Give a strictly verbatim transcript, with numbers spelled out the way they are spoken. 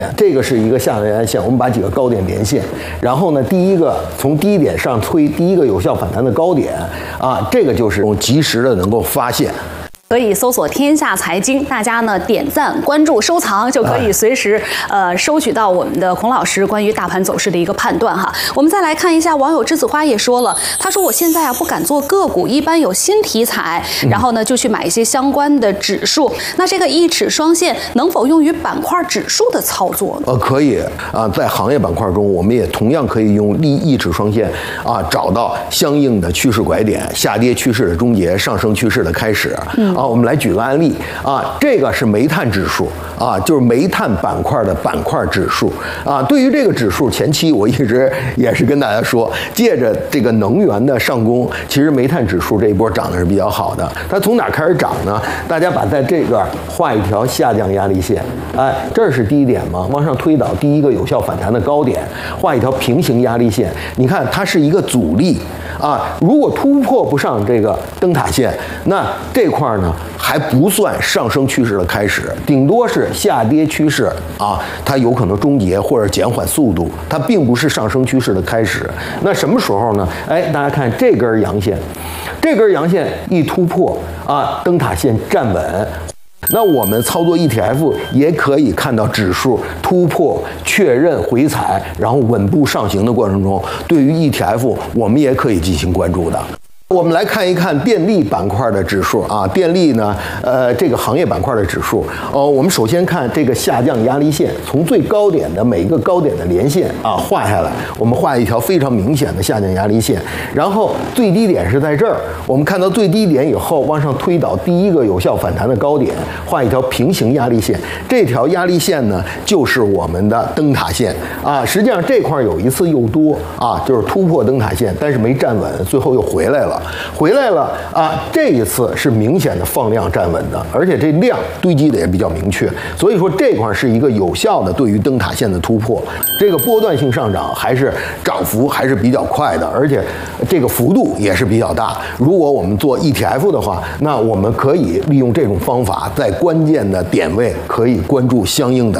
这个是一个下降压力线，我们把几个高点连线，然后呢，第一个从低点上推第一个有效反弹的高点啊，这个就是及时的能够发现。 可以搜索天下财经，大家呢点赞、关注、收藏，就可以随时呃收取到我们的孔老师关于大盘走势的一个判断哈。我们再来看一下，网友栀子花也说了，他说我现在啊不敢做个股，一般有新题材，然后呢就去买一些相关的指数。那这个一指双线能否用于板块指数的操作呢？ 呃，可以啊，在行业板块中，我们也同样可以用一一指双线啊，找到相应的趋势拐点，下跌趋势的终结，上升趋势的开始。嗯。啊，我们来举个案例啊，这个是煤炭指数啊，就是煤炭板块的板块指数啊。对于这个指数，前期我一直也是跟大家说，借着这个能源的上攻，其实煤炭指数这一波涨的是比较好的。它从哪开始涨呢？大家把在这个画一条下降压力线，哎，这儿是低点嘛，往上推导第一个有效反弹的高点，画一条平行压力线，你看它是一个阻力啊。如果突破不上这个灯塔线，那这块呢还不算上升趋势的开始，顶多是下跌趋势啊，它有可能终结或者减缓速度，它并不是上升趋势的开始。那什么时候呢？哎，大家看这根阳线，这根阳线一突破啊，灯塔线站稳。那我们操作 E T F 也可以看到指数突破、确认回踩，然后稳步上行的过程中，对于 E T F 我们也可以进行关注的。我们来看一看电力板块的指数啊，电力呢，呃，这个行业板块的指数，呃，我们首先看这个下降压力线，从最高点的每一个高点的连线啊画下来，我们画一条非常明显的下降压力线，然后最低点是在这儿，我们看到最低点以后往上推导第一个有效反弹的高点，画一条平行压力线，这条压力线呢就是我们的灯塔线啊，实际上这块有一次又多啊，就是突破灯塔线，但是没站稳，最后又回来了。回来了啊！这一次是明显的放量站稳的，而且这量堆积的也比较明确，所以说这块是一个有效的对于灯塔线的突破。这个波段性上涨还是涨幅还是比较快的，而且这个幅度也是比较大。如果我们做 E T F 的话，那我们可以利用这种方法，在关键的点位可以关注相应的